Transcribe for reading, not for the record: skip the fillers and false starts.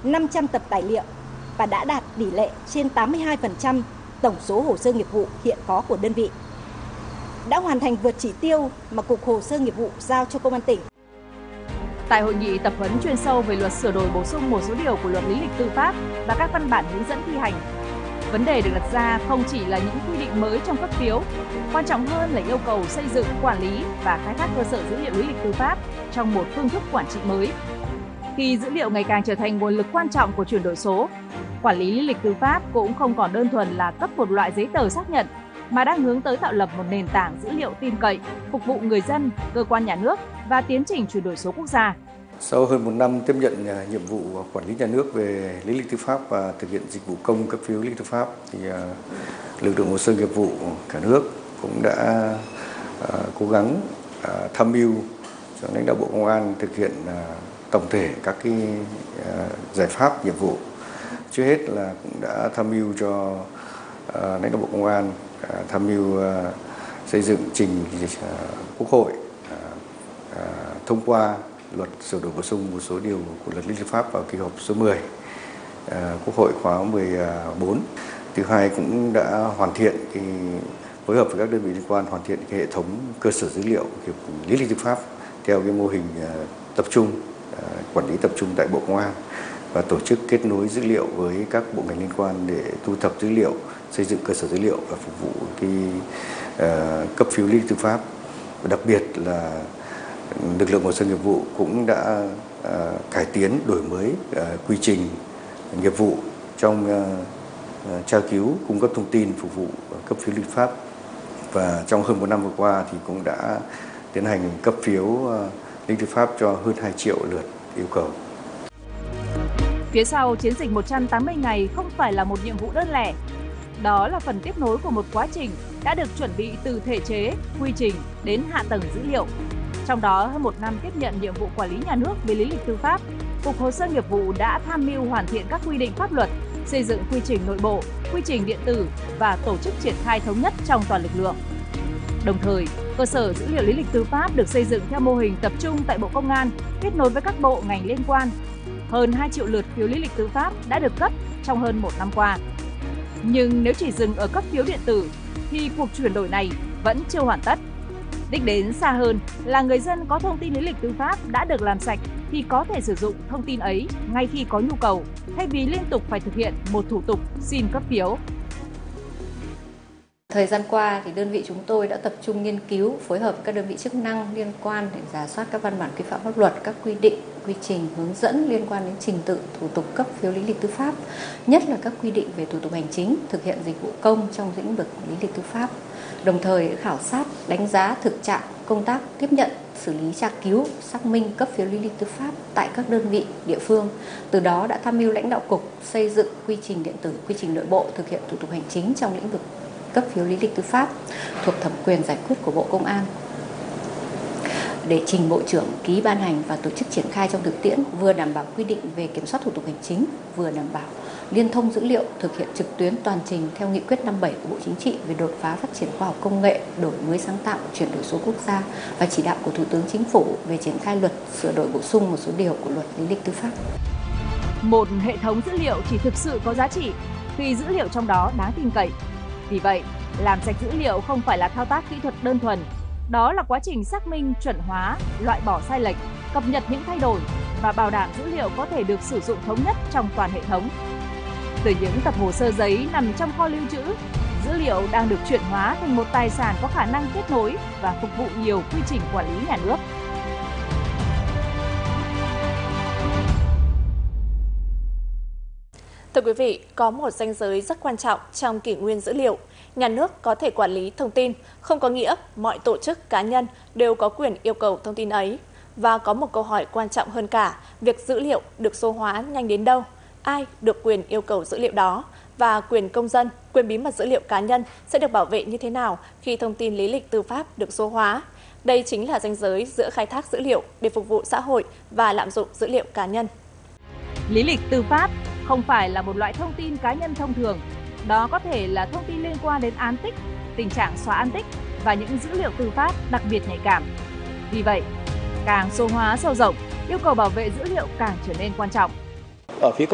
500 tập tài liệu và đã đạt tỷ lệ trên 82% tổng số hồ sơ nghiệp vụ hiện có của đơn vị. Đã hoàn thành vượt chỉ tiêu mà Cục Hồ sơ Nghiệp vụ giao cho Công an tỉnh. Tại hội nghị tập huấn chuyên sâu về luật sửa đổi bổ sung một số điều của luật lý lịch tư pháp và các văn bản hướng dẫn thi hành, vấn đề được đặt ra không chỉ là những quy định mới trong cấp phiếu, quan trọng hơn là yêu cầu xây dựng, quản lý và khai thác cơ sở dữ liệu lý lịch tư pháp trong một phương thức quản trị mới. Khi dữ liệu ngày càng trở thành nguồn lực quan trọng của chuyển đổi số, quản lý lý lịch tư pháp cũng không còn đơn thuần là cấp một loại giấy tờ xác nhận, mà đang hướng tới tạo lập một nền tảng dữ liệu tin cậy, phục vụ người dân, cơ quan nhà nước và tiến trình chuyển đổi số quốc gia. Sau hơn 1 năm tiếp nhận nhiệm vụ quản lý nhà nước về lý lịch tư pháp và thực hiện dịch vụ công cấp phiếu lý lịch tư pháp, thì lực lượng hồ sơ nghiệp vụ cả nước cũng đã cố gắng tham mưu cho lãnh đạo Bộ Công an thực hiện tổng thể các giải pháp nhiệm vụ. Trước hết là cũng đã tham mưu cho lãnh đạo Bộ Công an tham mưu xây dựng trình Quốc hội thông qua luật sửa đổi bổ sung một số điều của luật lý lịch tư pháp vào kỳ họp số 10 Quốc hội khóa 14. Thứ hai cũng đã hoàn thiện phối hợp với các đơn vị liên quan hoàn thiện hệ thống cơ sở dữ liệu lý lịch tư pháp theo mô hình tập trung, quản lý tập trung tại Bộ Công an và tổ chức kết nối dữ liệu với các bộ ngành liên quan để thu thập dữ liệu, xây dựng cơ sở dữ liệu và phục vụ cấp phiếu lý lịch tư pháp. Và đặc biệt là lực lượng hồ sơ nghiệp vụ cũng đã cải tiến, đổi mới quy trình nghiệp vụ trong tra cứu, cung cấp thông tin phục vụ cấp phiếu lý lịch tư pháp. Và trong hơn 1 năm vừa qua thì cũng đã tiến hành cấp phiếu lý lịch tư pháp cho hơn 2 triệu lượt yêu cầu. Phía sau chiến dịch 180 ngày không phải là một nhiệm vụ đơn lẻ. Đó là phần tiếp nối của một quá trình đã được chuẩn bị từ thể chế, quy trình đến hạ tầng dữ liệu. Trong đó, hơn 1 năm tiếp nhận nhiệm vụ quản lý nhà nước về lý lịch tư pháp, Cục Hồ sơ Nghiệp vụ đã tham mưu hoàn thiện các quy định pháp luật, xây dựng quy trình nội bộ, quy trình điện tử và tổ chức triển khai thống nhất trong toàn lực lượng. Đồng thời, cơ sở dữ liệu lý lịch tư pháp được xây dựng theo mô hình tập trung tại Bộ Công an, kết nối với các bộ ngành liên quan. Hơn 2 triệu lượt phiếu lý lịch tư pháp đã được cấp trong hơn 1 năm qua. Nhưng nếu chỉ dừng ở cấp phiếu điện tử, thì cuộc chuyển đổi này vẫn chưa hoàn tất. Đích đến xa hơn là người dân có thông tin lý lịch tư pháp đã được làm sạch thì có thể sử dụng thông tin ấy ngay khi có nhu cầu, thay vì liên tục phải thực hiện một thủ tục xin cấp phiếu. Thời gian qua thì đơn vị chúng tôi đã tập trung nghiên cứu, phối hợp các đơn vị chức năng liên quan để rà soát các văn bản quy phạm pháp luật, các quy định, quy trình, hướng dẫn liên quan đến trình tự, thủ tục cấp phiếu lý lịch tư pháp, nhất là các quy định về thủ tục hành chính, thực hiện dịch vụ công trong lĩnh vực lý lịch tư pháp. Đồng thời khảo sát, đánh giá thực trạng công tác tiếp nhận, xử lý tra cứu, xác minh cấp phiếu lý lịch tư pháp tại các đơn vị, địa phương. Từ đó đã tham mưu lãnh đạo cục xây dựng quy trình điện tử, quy trình nội bộ thực hiện thủ tục hành chính trong lĩnh vực cấp phiếu lý lịch tư pháp thuộc thẩm quyền giải quyết của Bộ Công an để trình Bộ trưởng ký ban hành và tổ chức triển khai trong thực tiễn, vừa đảm bảo quy định về kiểm soát thủ tục hành chính, vừa đảm bảo liên thông dữ liệu, thực hiện trực tuyến toàn trình theo nghị quyết 57 của Bộ Chính trị về đột phá phát triển khoa học công nghệ, đổi mới sáng tạo, chuyển đổi số quốc gia và chỉ đạo của Thủ tướng Chính phủ về triển khai luật sửa đổi bổ sung một số điều của luật lý lịch tư pháp. Một hệ thống dữ liệu chỉ thực sự có giá trị khi dữ liệu trong đó đáng tin cậy. Vì vậy, làm sạch dữ liệu không phải là thao tác kỹ thuật đơn thuần. Đó là quá trình xác minh, chuẩn hóa, loại bỏ sai lệch, cập nhật những thay đổi và bảo đảm dữ liệu có thể được sử dụng thống nhất trong toàn hệ thống. Từ những tập hồ sơ giấy nằm trong kho lưu trữ, dữ liệu đang được chuyển hóa thành một tài sản có khả năng kết nối và phục vụ nhiều quy trình quản lý nhà nước. Thưa quý vị, có một ranh giới rất quan trọng trong kỷ nguyên dữ liệu. Nhà nước có thể quản lý thông tin, không có nghĩa mọi tổ chức cá nhân đều có quyền yêu cầu thông tin ấy. Và có một câu hỏi quan trọng hơn cả, việc dữ liệu được số hóa nhanh đến đâu? Ai được quyền yêu cầu dữ liệu đó? Và quyền công dân, quyền bí mật dữ liệu cá nhân sẽ được bảo vệ như thế nào khi thông tin lý lịch tư pháp được số hóa? Đây chính là ranh giới giữa khai thác dữ liệu để phục vụ xã hội và lạm dụng dữ liệu cá nhân. Lý lịch tư pháp không phải là một loại thông tin cá nhân thông thường. Đó có thể là thông tin liên quan đến án tích, tình trạng xóa án tích và những dữ liệu tư pháp đặc biệt nhạy cảm. Vì vậy, càng số hóa sâu rộng, yêu cầu bảo vệ dữ liệu càng trở nên quan trọng. Ở phía